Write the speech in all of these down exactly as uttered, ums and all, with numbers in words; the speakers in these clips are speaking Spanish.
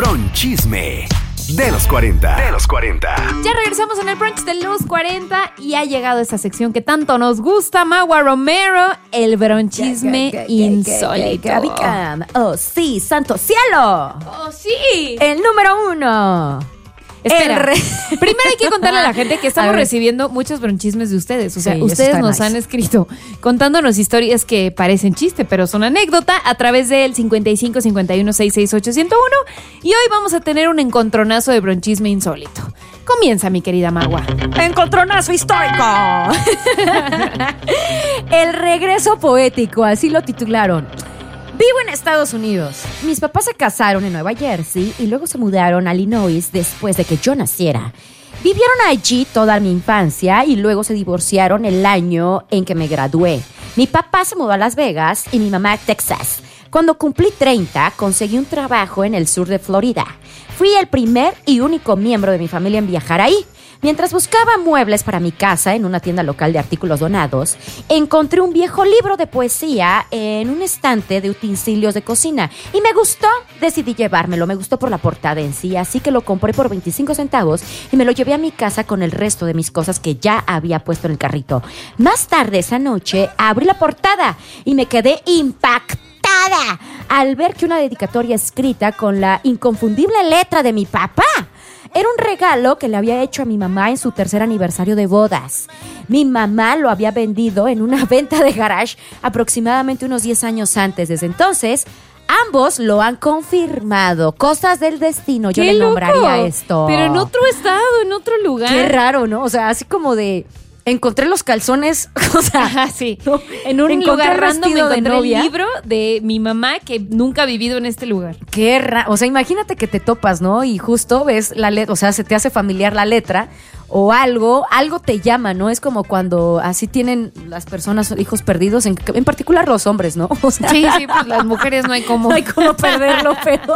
Bronchisme de los cuarenta. De los cuarenta. Ya regresamos en el brunch de los cuarenta y ha llegado esa sección que tanto nos gusta, Magua Romero, el bronchisme insólito. Oh, sí, santo cielo. Oh, sí. El número uno. Espera, re... primero hay que contarle a la gente que estamos recibiendo muchos bronchismes de ustedes. O sea, sí, ustedes nos nice. han escrito contándonos historias que parecen chiste, pero son anécdota a través del cincuenta y cinco cincuenta y uno sesenta y ocho ciento uno. Y hoy vamos a tener un encontronazo de bronchisme insólito. Comienza, mi querida Magua. ¡Encontronazo histórico! El regreso poético, así lo titularon. Vivo en Estados Unidos. Mis papás se casaron en Nueva Jersey y luego se mudaron a Illinois después de que yo naciera. Vivieron allí toda mi infancia y luego se divorciaron el año en que me gradué. Mi papá se mudó a Las Vegas y mi mamá a Texas. Cuando cumplí treinta, conseguí un trabajo en el sur de Florida. Fui el primer y único miembro de mi familia en viajar ahí. Mientras buscaba muebles para mi casa en una tienda local de artículos donados, encontré un viejo libro de poesía en un estante de utensilios de cocina y me gustó. Decidí llevármelo, me gustó por la portada en sí, así que lo compré por veinticinco centavos y me lo llevé a mi casa con el resto de mis cosas que ya había puesto en el carrito. Más tarde esa noche abrí la portada y me quedé impactada al ver que una dedicatoria escrita con la inconfundible letra de mi papá. Era un regalo que le había hecho a mi mamá en su tercer aniversario de bodas. Mi mamá lo había vendido en una venta de garage aproximadamente unos diez años antes. Desde entonces, ambos lo han confirmado. Cosas del destino, yo le nombraría esto. Pero en otro estado, en otro lugar. Qué raro, ¿no? O sea, así como de... Encontré los calzones, o sea, ajá, sí. ¿no? En un lugar random encontré el libro de mi mamá que nunca ha vivido en este lugar. Qué raro, o sea, imagínate que te topas, ¿no? Y justo ves la letra, o sea, se te hace familiar la letra o algo, algo te llama, ¿no? Es como cuando así tienen las personas hijos perdidos, en, en particular los hombres, ¿no? O sea, sí, sí, pues las mujeres no hay cómo. No hay cómo perderlo, pero...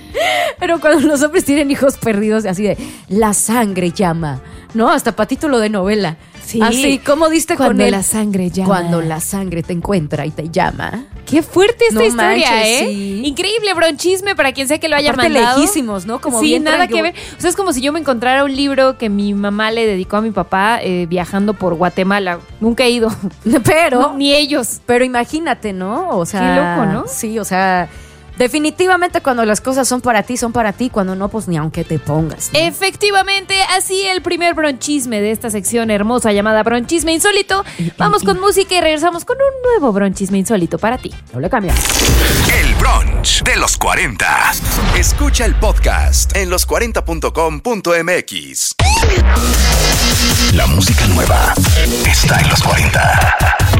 Pero cuando los hombres tienen hijos perdidos, así de, la sangre llama, ¿no? Hasta para título de novela. Sí. Así, ¿cómo diste cuando con él? la sangre llama. Cuando la sangre te encuentra y te llama. Qué fuerte esta no historia, manches, ¿eh? Sí. Increíble bronchisme para quien sea que lo haya Aparte mandado. lejísimos, ¿no? Como sí, bien nada tranquilo. que ver. O sea, es como si yo me encontrara un libro que mi mamá le dedicó a mi papá eh, viajando por Guatemala. Nunca he ido. Pero. No, ni ellos. Pero imagínate, ¿no? O sea. Qué loco, ¿no? Sí, o sea. Definitivamente cuando las cosas son para ti, son para ti. Cuando no, pues ni aunque te pongas, ¿no? Efectivamente, así el primer bronchisme de esta sección hermosa llamada Bronchisme Insólito. Vamos con música y regresamos con un nuevo bronchisme insólito para ti. No le cambias. El brunch de los cuarenta. Escucha el podcast en los cuarenta punto com punto m x. La música nueva está en los cuarenta.